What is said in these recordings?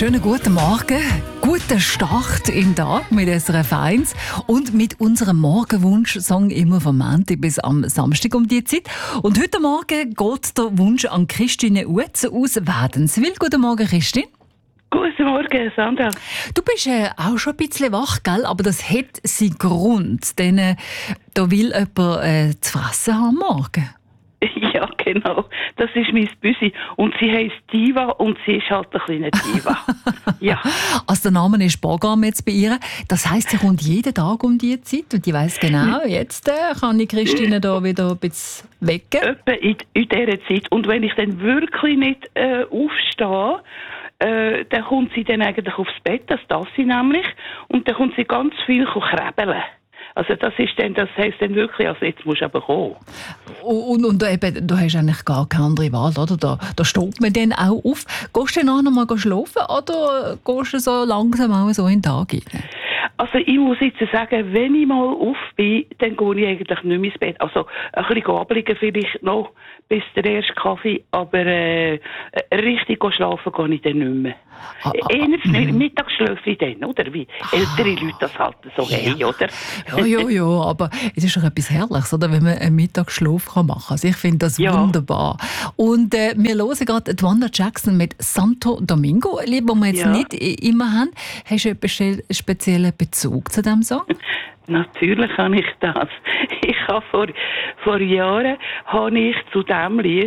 Schönen guten Morgen, guten Start im Tag mit SRF 1 und mit unserem Morgenwunsch-Song immer vom Montag bis am Samstag um die Zeit. Und heute Morgen geht der Wunsch an Christine Uetze aus Wädenswil. Guten Morgen, Christine. Guten Morgen, Sandra. Du bist auch schon ein bisschen wach, gell? Aber das hat seinen Grund, denn da will jemand zu fressen haben morgen. Ja, genau. Das ist mein Büsi. Und sie heisst Diva und sie ist halt eine kleine Diva. Ja. Also der Name ist Bagam jetzt bei ihr. Das heisst, sie kommt jeden Tag um diese Zeit und ich weiss genau, jetzt kann ich Christine da wieder ein bisschen wecken. Etwa in dieser Zeit. Und wenn ich dann wirklich nicht aufstehe, dann kommt sie dann eigentlich aufs Bett, das darf sie nämlich, und dann kommt sie ganz viel krebeln. Also das heisst dann wirklich, also jetzt musst du aber kommen. Und eben, du hast eigentlich gar keine andere Wahl, oder? Da steht man dann auch auf. Gehst du dann auch noch mal schlafen oder gehst du so langsam auch so in den Tag rein? Also ich muss jetzt sagen, wenn ich mal auf bin, dann gehe ich eigentlich nicht mehr ins Bett. Also ein bisschen abliegen vielleicht noch bis der erste Kaffee, aber richtig schlafen gehe ich dann nicht mehr. Mittags schlafe ich dann, oder? Wie ältere Leute das halt so haben, oder? Ja, aber es ist doch etwas Herrliches, oder? Wenn man einen Mittagsschlaf machen kann. Also ich finde das wunderbar. Und wir hören gerade Wanda Jackson mit Santo Domingo, ein Lied, das wir jetzt nicht immer haben. Hast du einen speziellen Bezug zu diesem Song? Natürlich habe ich das. Ich habe vor Jahren habe ich zu diesem Lied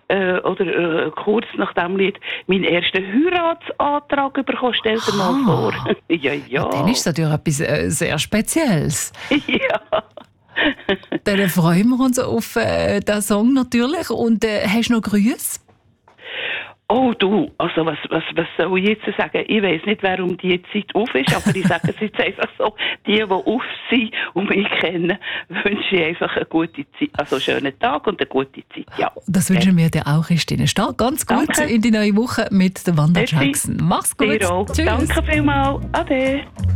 kurz nach diesem Lied meinen ersten Heiratsantrag bekommen. Stell dir mal vor. Ja. Dann ist das natürlich etwas sehr Spezielles. Ja. Dann freuen wir uns auf diesen Song natürlich. Und hast du noch Grüße? Oh du, also was soll ich jetzt sagen? Ich weiss nicht, wer um die Zeit auf ist, aber ich sage es jetzt einfach so, die auf sind und mich kennen, wünsche ich einfach eine gute Zeit, also einen schönen Tag und eine gute Zeit, ja. Das wünschen wir dir auch, Christine. Start ganz gut in die neue Woche mit der Wanda Jackson. Mach's gut. Tschüss. Danke vielmals. Ade.